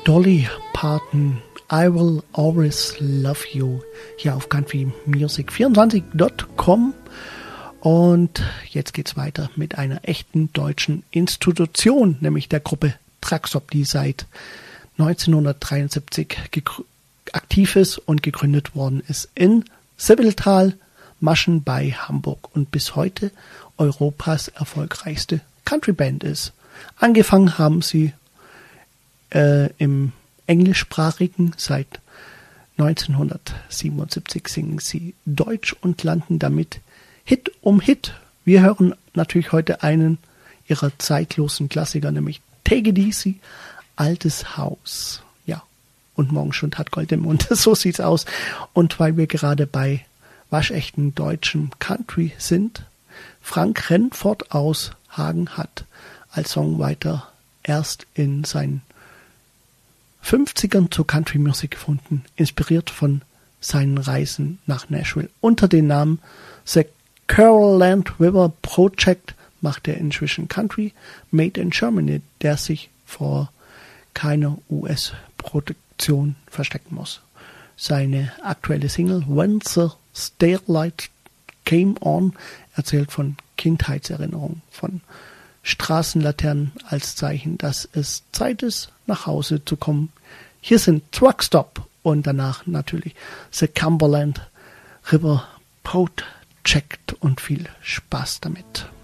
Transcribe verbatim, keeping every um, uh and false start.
Dolly Parton, I Will Always Love You, hier auf country music vierundzwanzig Punkt com. Und jetzt geht's weiter mit einer echten deutschen Institution, nämlich der Gruppe Truckstop, die seit neunzehnhundertdreiundsiebzig aktiv ist und gegründet worden ist in Sibbeltal, Maschen bei Hamburg und bis heute Europas erfolgreichste Countryband ist. Angefangen haben sie äh, im englischsprachigen, seit neunzehnhundertsiebenundsiebzig singen sie Deutsch und landen damit Hit um Hit. Wir hören natürlich heute einen ihrer zeitlosen Klassiker, nämlich Take It Easy, Altes Haus. Ja, und Morgenstund hat Gold im Mund, so sieht's aus. Und weil wir gerade bei waschechten deutschen Country sind, Frank Renfort aus Hagen hat als Songwriter erst in seinen fünfzigern zur Country-Musik gefunden, inspiriert von seinen Reisen nach Nashville. Unter dem Namen The Caroland River Project macht er inzwischen Country Made in Germany, der sich vor keiner U S-Produktion verstecken muss. Seine aktuelle Single When the Starlight Came On erzählt von Kindheitserinnerungen, von Straßenlaternen als Zeichen, dass es Zeit ist, nach Hause zu kommen. Hier sind Truckstop und danach natürlich The Cumberland River Project und viel Spaß damit.